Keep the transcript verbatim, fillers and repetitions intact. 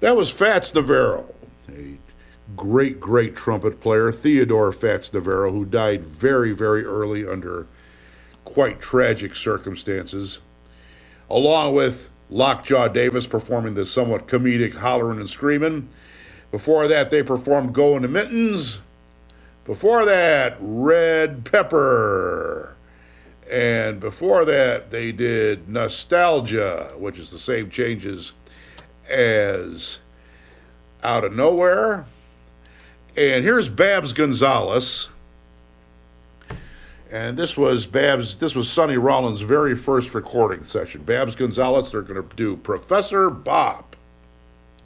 That was Fats Navarro, a great, great trumpet player, Theodore Fats Navarro, who died very, very early under quite tragic circumstances, along with Lockjaw Davis performing the somewhat comedic Hollerin' and Screamin'. Before that, they performed Goin' to Mittens. Before that, Red Pepper. And before that, they did Nostalgia, which is the same changes as Out of Nowhere. And here's Babs Gonzalez. And this was Babs, this was Sonny Rollins' very first recording session. Babs Gonzalez, they're going to do Professor Bob.